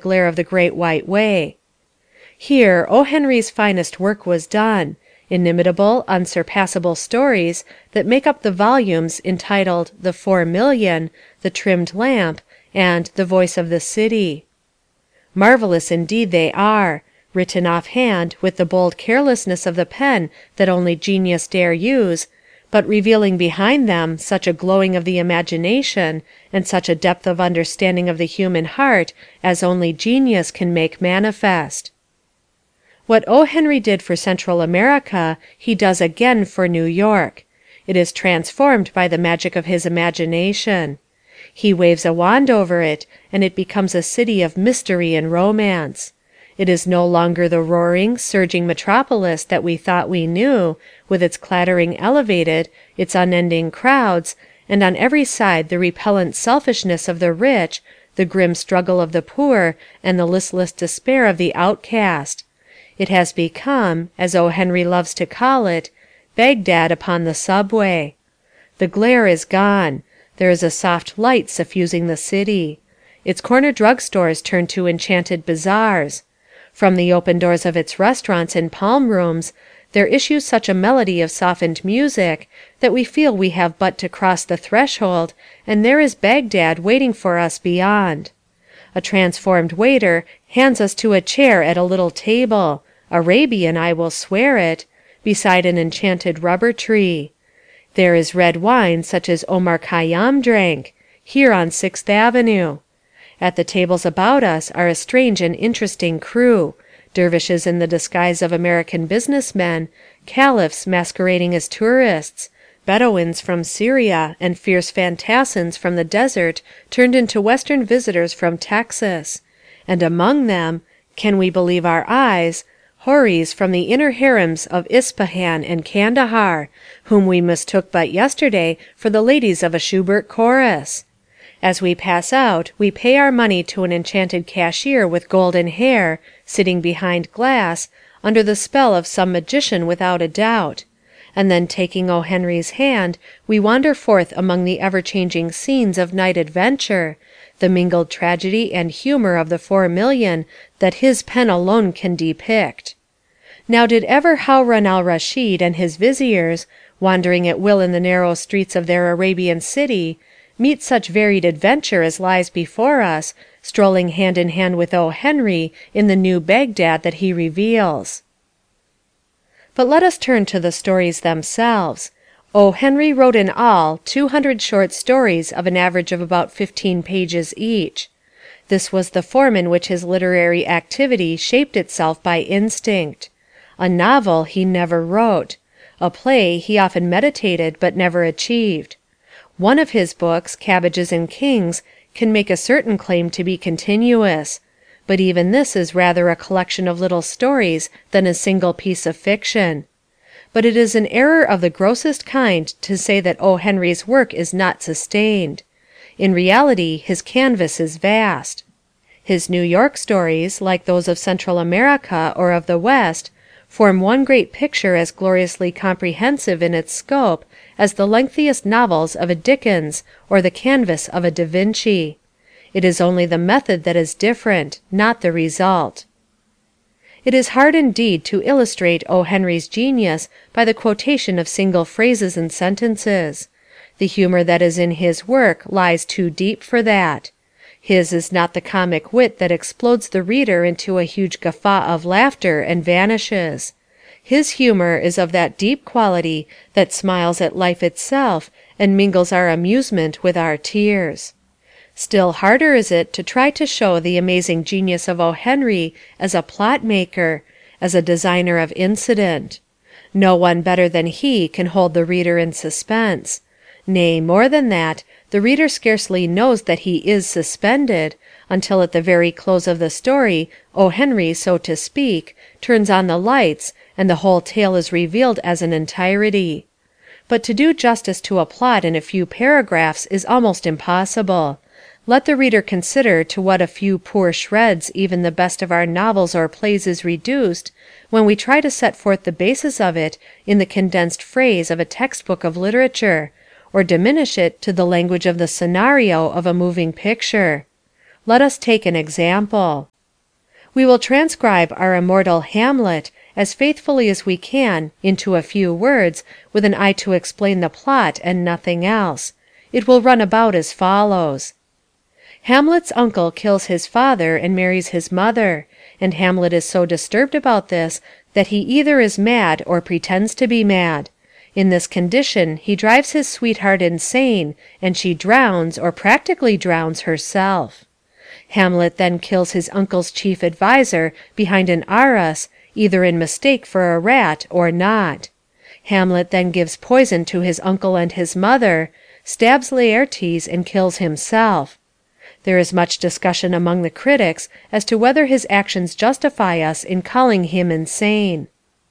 glare of the Great White Way. Here O. Henry's finest work was done, inimitable, unsurpassable stories that make up the volumes entitled The 4,000,000, The Trimmed Lamp, and The Voice of the City. Marvelous indeed they are, written offhand with the bold carelessness of the pen that only genius dare use, but revealing behind them such a glowing of the imagination and such a depth of understanding of the human heart as only genius can make manifest. What O. Henry did for Central America he does again for New York. It is transformed by the magic of his imagination. He waves a wand over it, and it becomes a city of mystery and romance. It is no longer the roaring, surging metropolis that we thought we knew, with its clattering elevated, its unending crowds, and on every side the repellent selfishness of the rich, the grim struggle of the poor, and the listless despair of the outcast. It has become, as O. Henry loves to call it, Bagdad upon the subway. The glare is gone. There is a soft light suffusing the city. Its corner drugstores turn to enchanted bazaars. From the open doors of its restaurants and palm rooms there issues such a melody of softened music that we feel we have but to cross the threshold, and there is Bagdad waiting for us beyond. A transformed waiter hands us to a chair at a little table, Arabian, I will swear it, beside an enchanted rubber tree. There is red wine such as Omar Khayyam drank, here on Sixth Avenue. At the tables about us are a strange and interesting crew, dervishes in the disguise of American businessmen, caliphs masquerading as tourists, Bedouins from Syria, and fierce fantassins from the desert turned into Western visitors from Texas, and among them, can we believe our eyes, houris from the inner harems of Ispahan and Kandahar, whom we mistook but yesterday for the ladies of a Schubert chorus? As we pass out we pay our money to an enchanted cashier with golden hair, sitting behind glass, under the spell of some magician without a doubt, and then taking O. Henry's hand we wander forth among the ever-changing scenes of night adventure, the mingled tragedy and humour of the 4,000,000 that his pen alone can depict. Now did ever Haroun al Raschid and his viziers, wandering at will in the narrow streets of their Arabian city, meet such varied adventure as lies before us, strolling hand in hand with O. Henry in the new Bagdad that he reveals. But let us turn to the stories themselves. O. Henry wrote in all 200 short stories of an average of about 15 pages each. This was the form in which his literary activity shaped itself by instinct. A novel he never wrote. A play he often meditated but never achieved. One of his books, Cabbages and Kings, can make a certain claim to be continuous, but even this is rather a collection of little stories than a single piece of fiction. But it is an error of the grossest kind to say that O. Henry's work is not sustained. In reality his canvas is vast. His New York stories, like those of Central America or of the West, form one great picture as gloriously comprehensive in its scope as the lengthiest novels of a Dickens or the canvas of a Da Vinci. It is only the method that is different, not the result. It is hard indeed to illustrate O. Henry's genius by the quotation of single phrases and sentences. The humour that is in his work lies too deep for that. His is not the comic wit that explodes the reader into a huge guffaw of laughter and vanishes. His humour is of that deep quality that smiles at life itself and mingles our amusement with our tears. Still harder is it to try to show the amazing genius of O. Henry as a plot maker, as a designer of incident. No one better than he can hold the reader in suspense. Nay, more than that, the reader scarcely knows that he is suspended, until at the very close of the story O. Henry, so to speak, turns on the lights, and the whole tale is revealed as an entirety. But to do justice to a plot in a few paragraphs is almost impossible. Let the reader consider to what a few poor shreds even the best of our novels or plays is reduced, when we try to set forth the basis of it in the condensed phrase of a textbook of literature, or diminish it to the language of the scenario of a moving picture. Let us take an example. We will transcribe our immortal Hamlet as faithfully as we can into a few words, with an eye to explain the plot and nothing else. It will run about as follows. Hamlet's uncle kills his father and marries his mother, and Hamlet is so disturbed about this that he either is mad or pretends to be mad. In this condition he drives his sweetheart insane, and she drowns, or practically drowns, herself. Hamlet then kills his uncle's chief adviser behind an arras, either in mistake for a rat or not. Hamlet then gives poison to his uncle and his mother, stabs Laertes, and kills himself. There is much discussion among the critics as to whether his actions justify us in calling him insane.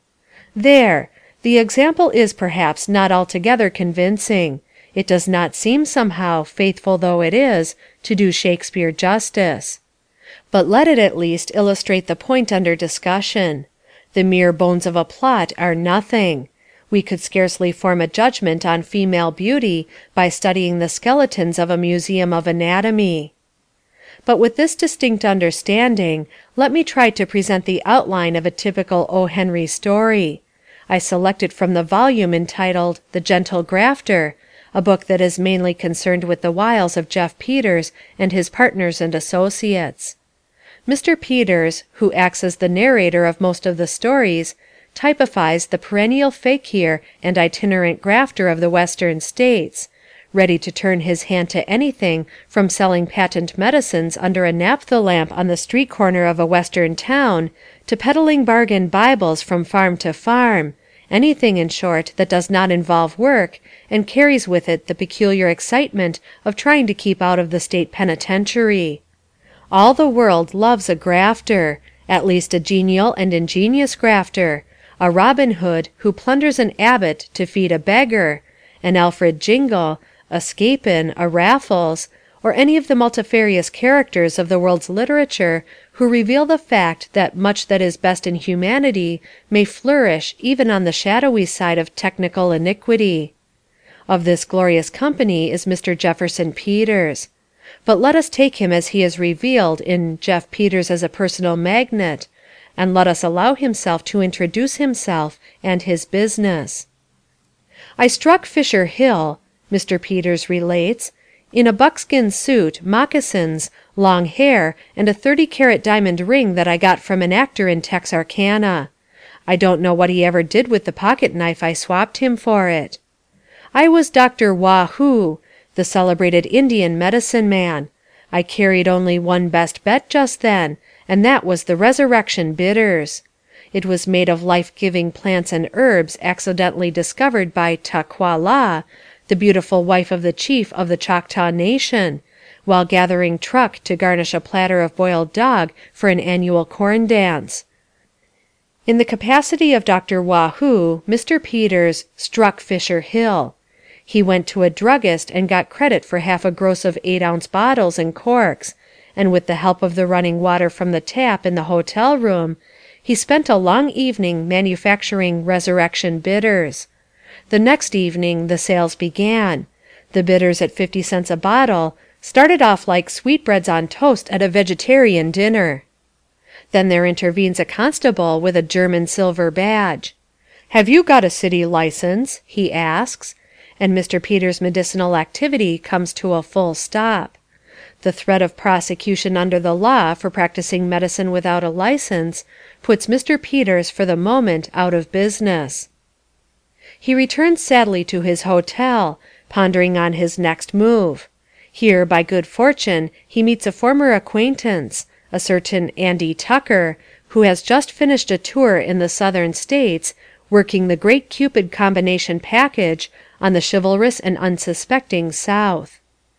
There! The example is, perhaps, not altogether convincing. It does not seem, somehow, faithful though it is, to do Shakespeare justice. But let it at least illustrate the point under discussion. The mere bones of a plot are nothing. We could scarcely form a judgment on female beauty by studying the skeletons of a museum of anatomy. But with this distinct understanding, let me try to present the outline of a typical O. Henry story. I select it from the volume entitled The Gentle Grafter, a book that is mainly concerned with the wiles of Jeff Peters and his partners and associates. Mr. Peters, who acts as the narrator of most of the stories, typifies the perennial fakir and itinerant grafter of the Western States, ready to turn his hand to anything from selling patent medicines under a naphtha lamp on the street corner of a Western town to peddling bargain Bibles from farm to farm, anything, in short, that does not involve work and carries with it the peculiar excitement of trying to keep out of the state penitentiary. All the world loves a grafter, at least a genial and ingenious grafter, a Robin Hood who plunders an abbot to feed a beggar, an Alfred Jingle, a Scapin, a Raffles, or any of the multifarious characters of the world's literature who reveal the fact that much that is best in humanity may flourish even on the shadowy side of technical iniquity. Of this glorious company is Mr. Jefferson Peters. But let us take him as he is revealed in Jeff Peters as a Personal Magnet, and let us allow himself to introduce himself and his business. I struck Fisher Hill, Mr. Peters relates, in a buckskin suit, moccasins, long hair, and a 30-carat diamond ring that I got from an actor in Texarkana. I don't know what he ever did with the pocket knife I swapped him for it. I was Dr. Waugh Hoo, the celebrated Indian medicine man. I carried only one best bet just then, and that was the Resurrection Bitters. It was made of life-giving plants and herbs accidentally discovered by Ta Qua La, the beautiful wife of the chief of the Choctaw Nation, while gathering truck to garnish a platter of boiled dog for an annual corn dance. In the capacity of Dr. Waugh Hoo, Mr. Peters "struck Fisher Hill." He went to a druggist and got credit for half a gross of 8-ounce bottles and corks, and with the help of the running water from the tap in the hotel room, he spent a long evening manufacturing Resurrection Bitters. The next evening the sales began. The bitters at 50 cents a bottle started off like sweetbreads on toast at a vegetarian dinner. Then there intervenes a constable with a German silver badge. "Have you got a city license?" he asks, and Mr. Peters' medicinal activity comes to a full stop. The threat of prosecution under the law for practicing medicine without a license puts Mr. Peters for the moment out of business. He returns sadly to his hotel, pondering on his next move. Here, by good fortune, he meets a former acquaintance, a certain Andy Tucker, who has just finished a tour in the Southern States, working the Great Cupid Combination Package on the chivalrous and unsuspecting South.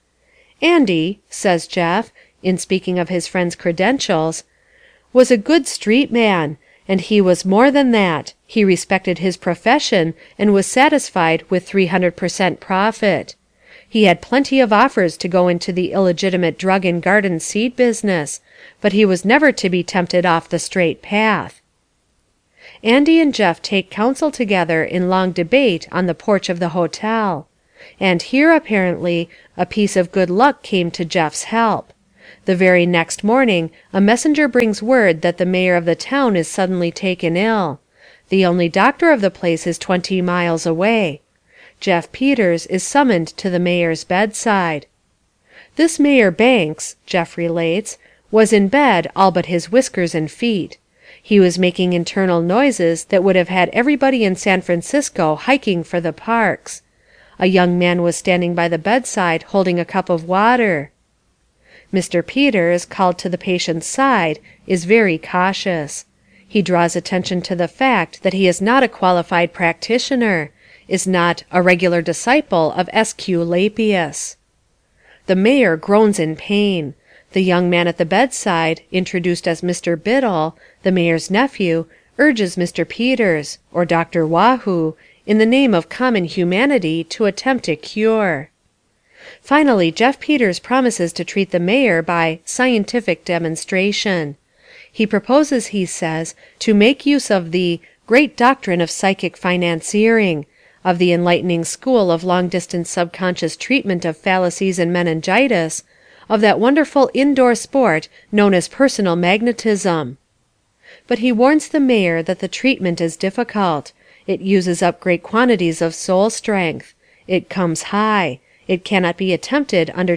"Andy," says Jeff, in speaking of his friend's credentials, "was a good street man, and he was more than that. He respected his profession and was satisfied with 300% profit. He had plenty of offers to go into the illegitimate drug and garden seed business, but he was never to be tempted off the straight path." Andy and Jeff take counsel together in long debate on the porch of the hotel. And here, apparently, a piece of good luck came to Jeff's help. The very next morning a messenger brings word that the mayor of the town is suddenly taken ill. The only doctor of the place is 20 miles away. Jeff Peters is summoned to the mayor's bedside. This Mayor Banks, Jeff relates, was in bed all but his whiskers and feet. He was making internal noises that would have had everybody in San Francisco hiking for the parks. A young man was standing by the bedside holding a cup of water. Mr. Peters, called to the patient's side, is very cautious. He draws attention to the fact that he is not a qualified practitioner, is not a regular disciple of Aesculapius. The mayor groans in pain. The young man at the bedside, introduced as Mr. Biddle, the mayor's nephew, urges Mr. Peters, or Dr. Wahoo, in the name of common humanity, to attempt a cure. Finally, Jeff Peters promises to treat the mayor by scientific demonstration. He proposes, he says, to make use of the great doctrine of psychic financiering, of the enlightening school of long-distance subconscious treatment of fallacies and meningitis, of that wonderful indoor sport known as personal magnetism. But he warns the mayor that the treatment is difficult. It uses up great quantities of soul strength. It comes high. It cannot be attempted under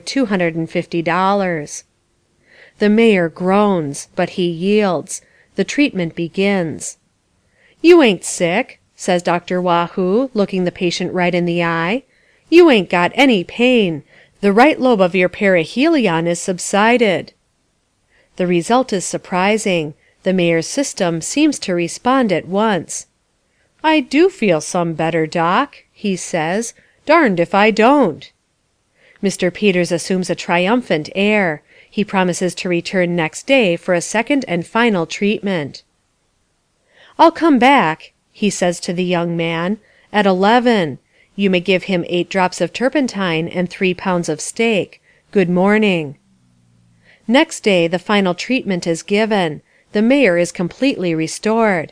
$250. The mayor groans, but he yields. The treatment begins. "You ain't sick," says Dr. Wahoo, looking the patient right in the eye. "You ain't got any pain. The right lobe of your perihelion is subsided." The result is surprising. The mayor's system seems to respond at once. "I do feel some better, Doc," he says. "Darned if I don't." Mr. Peters assumes a triumphant air. He promises to return next day for a second and final treatment. "I'll come back," he says to the young man, "at 11. You may give him 8 drops of turpentine and 3 pounds of steak. Good morning." Next day the final treatment is given. The mayor is completely restored.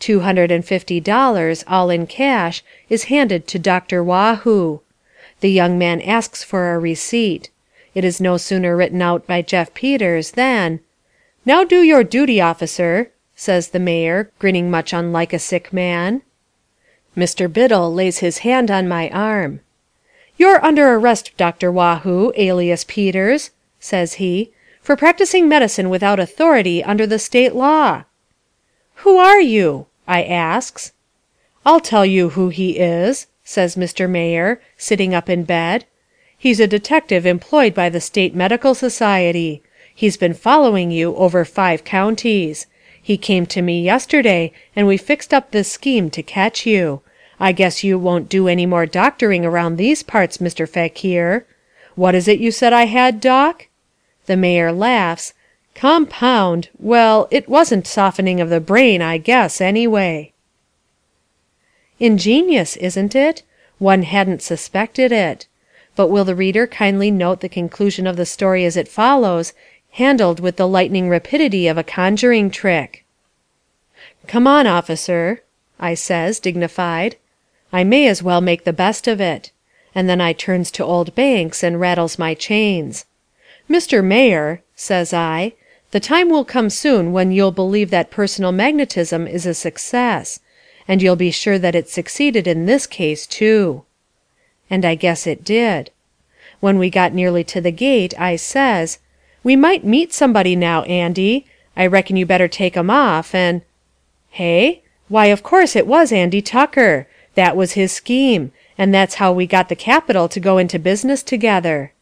$250, all in cash, is handed to Dr. Wahoo. The young man asks for a receipt. It is no sooner written out by Jeff Peters than, "Now do your duty, officer," says the mayor, grinning much unlike a sick man. Mr. Biddle lays his hand on my arm. "You're under arrest, Dr. Wahoo, alias Peters," says he, "for practicing medicine without authority under the state law." "Who are you?" I asks. "I'll tell you who he is," says Mr. Mayor, sitting up in bed. "He's a detective employed by the State Medical Society. He's been following you over 5 counties. He came to me yesterday, and we fixed up this scheme to catch you. I guess you won't do any more doctoring around these parts, Mr. Fakir. What is it you said I had, Doc?" The mayor laughs. "Compound, well, it wasn't softening of the brain, I guess, anyway." Ingenious, isn't it? One hadn't suspected it. But will the reader kindly note the conclusion of the story as it follows, handled with the lightning rapidity of a conjuring trick? "Come on, officer," I says, dignified. I may as well make the best of it. And then I turns to old Banks and rattles my chains. "Mr. Mayor," says I, "the time will come soon when you'll believe that personal magnetism is a success. And you'll be sure that it succeeded in this case, too." And I guess it did. When we got nearly to the gate, I says, "We might meet somebody now, Andy. I reckon you better take 'em off, and—" Hey? Why, of course it was Andy Tucker. That was his scheme, and that's how we got the capital to go into business together.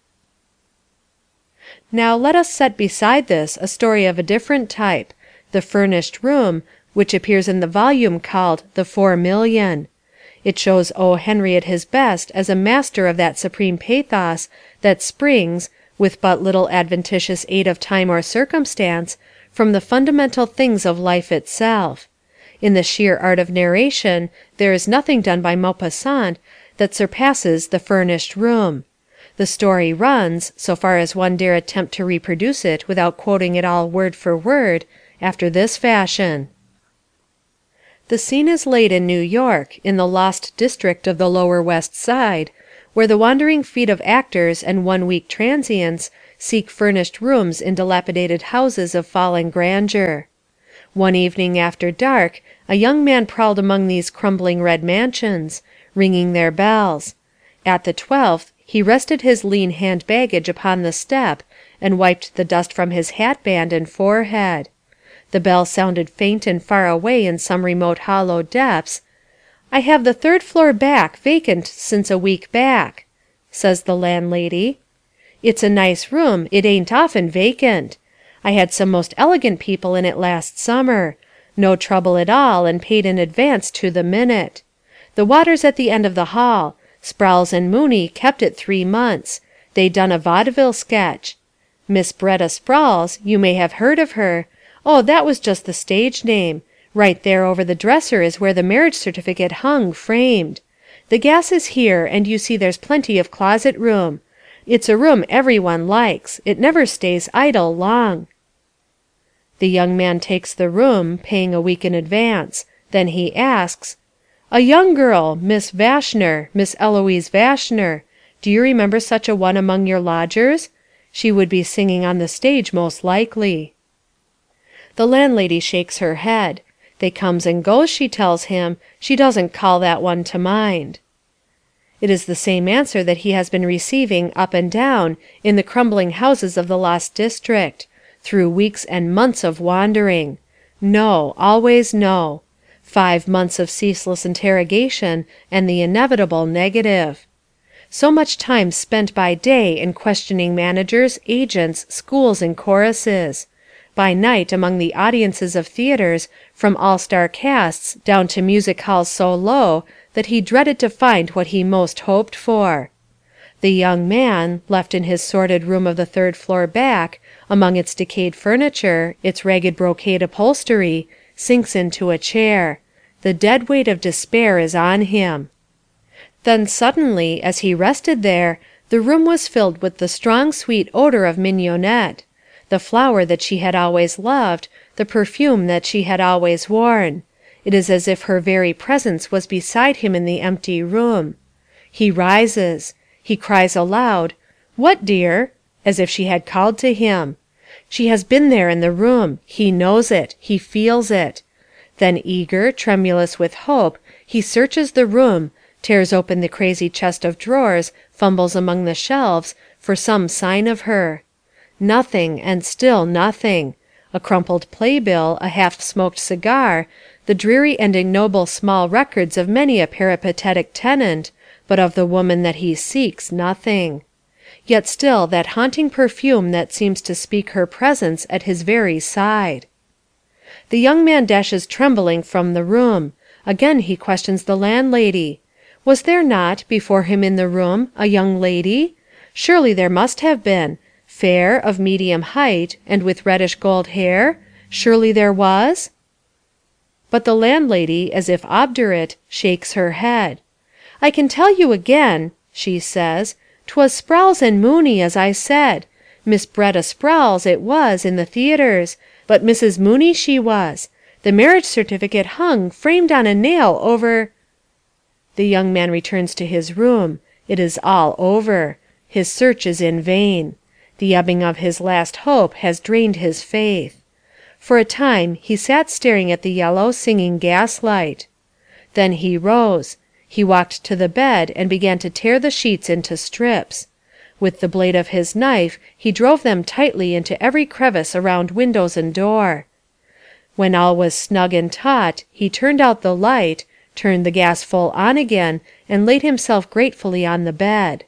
Now let us set beside this a story of a different type, The Furnished Room, which appears in the volume called The 4,000,000. It shows O. Henry at his best as a master of that supreme pathos that springs, with but little adventitious aid of time or circumstance, from the fundamental things of life itself. In the sheer art of narration there is nothing done by Maupassant that surpasses The Furnished Room. The story runs, so far as one dare attempt to reproduce it without quoting it all word for word, after this fashion. The scene is laid in New York, in the lost district of the Lower West Side, where the wandering feet of actors and one-week transients seek furnished rooms in dilapidated houses of fallen grandeur. One evening after dark a young man prowled among these crumbling red mansions, ringing their bells. At the 12th he rested his lean hand baggage upon the step and wiped the dust from his hatband and forehead. The bell sounded faint and far away in some remote hollow depths. "I have the 3rd floor back vacant since a week back," says the landlady. "It's a nice room, it ain't often vacant. I had some most elegant people in it last summer. No trouble at all and paid in advance to the minute. The water's at the end of the hall. Sprowls and Mooney kept it 3 months. They done a vaudeville sketch. Miss B'retta Sprowls, you may have heard of her. Oh, that was just the stage name. Right there over the dresser is where the marriage certificate hung, framed. The gas is here, and you see there's plenty of closet room. It's a room every one likes. It never stays idle long." The young man takes the room, paying a week in advance. Then he asks, "A young girl, Miss Vashner, Miss Eloise Vashner. Do you remember such a one among your lodgers? She would be singing on the stage most likely." The landlady shakes her head. They comes and goes, she tells him. She doesn't call that one to mind. It is the same answer that he has been receiving up and down in the crumbling houses of the lost district, through weeks and months of wandering. No, always no. 5 months of ceaseless interrogation and the inevitable negative. So much time spent by day in questioning managers, agents, schools, and choruses. By night among the audiences of theaters from all-star casts down to music halls so low that he dreaded to find what he most hoped for. The young man, left in his sordid room of the 3rd floor back, among its decayed furniture, its ragged brocade upholstery, sinks into a chair. The dead weight of despair is on him. Then suddenly, as he rested there, the room was filled with the strong sweet odor of mignonette, the flower that she had always loved, the perfume that she had always worn. It is as if her very presence was beside him in the empty room. He rises. He cries aloud, "What, dear?" as if she had called to him. She has been there in the room. He knows it. He feels it. Then eager, tremulous with hope, he searches the room, tears open the crazy chest of drawers, fumbles among the shelves, for some sign of her. Nothing, and still nothing. A crumpled playbill, a half-smoked cigar, the dreary and ignoble small records of many a peripatetic tenant, but of the woman that he seeks, nothing. Yet still that haunting perfume that seems to speak her presence at his very side. The young man dashes trembling from the room. Again he questions the landlady. Was there not, before him in the room, a young lady? Surely there must have been. Fair, of medium height, and with reddish gold hair? Surely there was? But the landlady, as if obdurate, shakes her head. "I can tell you again," she says. "'Twas Sprowls and Mooney, as I said. Miss B'retta Sprowls, it was, in the theatres, but Mrs. Mooney she was. The marriage certificate hung, framed on a nail, over—" The young man returns to his room. It is all over. His search is in vain. The ebbing of his last hope has drained his faith. For a time he sat staring at the yellow, singing gaslight. Then he rose. He walked to the bed and began to tear the sheets into strips. With the blade of his knife he drove them tightly into every crevice around windows and door. When all was snug and taut, he turned out the light, turned the gas full on again, and laid himself gratefully on the bed.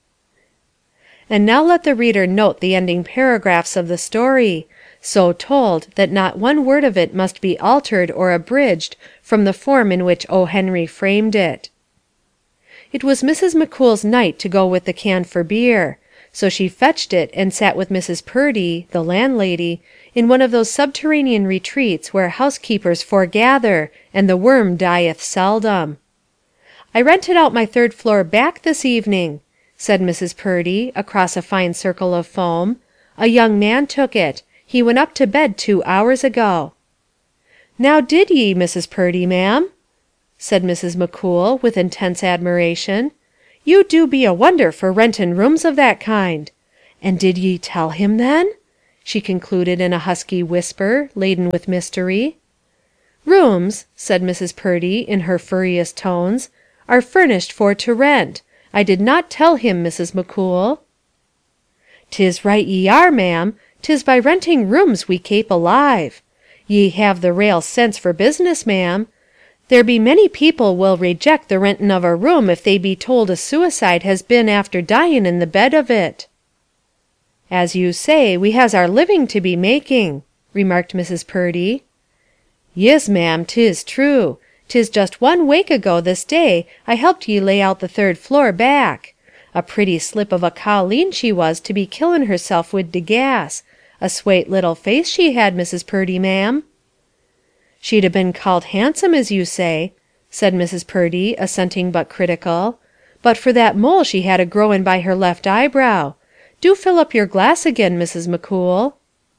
And now let the reader note the ending paragraphs of the story, so told that not one word of it must be altered or abridged from the form in which O. Henry framed it. It was Mrs. McCool's night to go with the can for beer, so she fetched it and sat with Mrs. Purdy, the landlady, in one of those subterranean retreats where housekeepers foregather and the worm dieth seldom. "I rented out my 3rd floor back this evening," said Mrs. Purdy, across a fine circle of foam. "A young man took it. He went up to bed 2 hours ago." "Now did ye, Mrs. Purdy, ma'am?" said Mrs. McCool, with intense admiration. "You do be a wonder for rentin' rooms of that kind. And did ye tell him then?" she concluded in a husky whisper, laden with mystery. "Rooms," said Mrs. Purdy, in her furriest tones, "are furnished for to rent. I did not tell him, Mrs. McCool." "'Tis right ye are, ma'am. 'Tis by renting rooms we kape alive. Ye have the rale sense for business, ma'am. There be many people will reject the rentin' of a room if they be told a suicide has been after dyin' in the bed of it." "As you say, we has our living to be making," remarked Mrs. Purdy. "Yis, ma'am, 'tis true. 'Tis just 1 wake ago this day I helped ye lay out the 3rd floor back. A pretty slip of a colleen she was to be killin' herself wid de gas. A swate little face she had, Mrs. Purdy, ma'am." "She'd a been called handsome, as you say," said Mrs. Purdy, assenting but critical, "but for that mole she had a growin' by her left eyebrow. Do fill up your glass again, Mrs. McCool."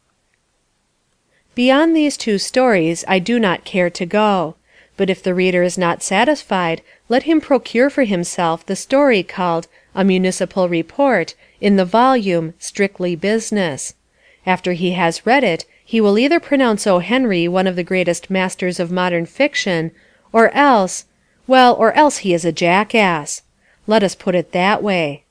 Beyond these 2 stories I do not care to go. But if the reader is not satisfied, let him procure for himself the story called A Municipal Report in the volume Strictly Business. After he has read it, he will either pronounce O. Henry one of the greatest masters of modern fiction, or else or else he is a jackass. Let us put it that way.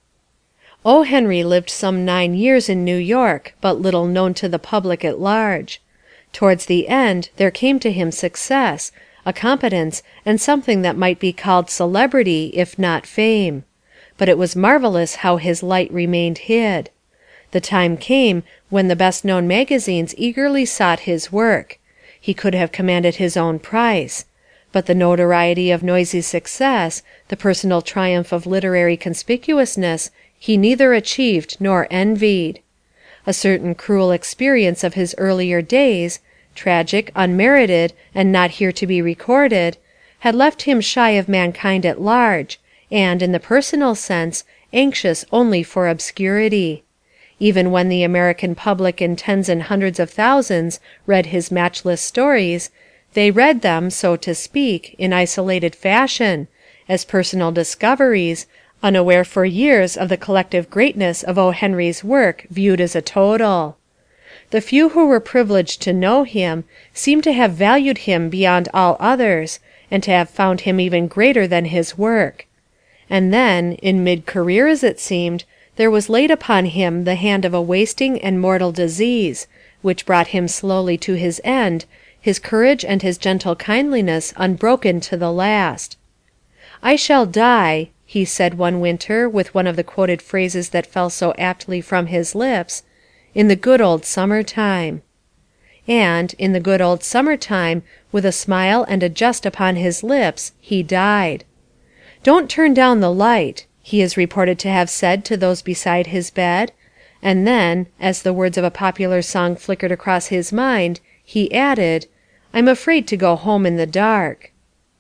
O. Henry lived some 9 years in New York, but little known to the public at large. Towards the end there came to him success, a competence, and something that might be called celebrity, if not fame. But it was marvellous how his light remained hid. The time came when the best known magazines eagerly sought his work. He could have commanded his own price. But the notoriety of noisy success, the personal triumph of literary conspicuousness, he neither achieved nor envied. A certain cruel experience of his earlier days, tragic, unmerited, and not here to be recorded, had left him shy of mankind at large, and, in the personal sense, anxious only for obscurity. Even when the American public in tens and hundreds of thousands read his matchless stories, they read them, so to speak, in isolated fashion, as personal discoveries, unaware for years of the collective greatness of O. Henry's work viewed as a total. The few who were privileged to know him seem to have valued him beyond all others, and to have found him even greater than his work. And then, in mid-career as it seemed, there was laid upon him the hand of a wasting and mortal disease, which brought him slowly to his end, his courage and his gentle kindliness unbroken to the last. "I shall die," he said one winter with one of the quoted phrases that fell so aptly from his lips, "in the good old summer time." And, in the good old summer time, with a smile and a jest upon his lips, he died. "Don't turn down the light," he is reported to have said to those beside his bed, and then, as the words of a popular song flickered across his mind, he added, "I'm afraid to go home in the dark."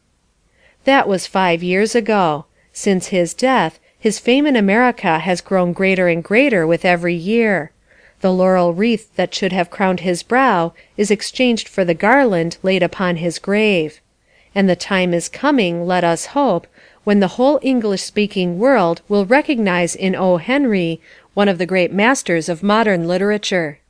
That was 5 years ago. Since his death, his fame in America has grown greater and greater with every year. The laurel wreath that should have crowned his brow is exchanged for the garland laid upon his grave. And the time is coming, let us hope, when the whole English-speaking world will recognize in O. Henry one of the great masters of modern literature.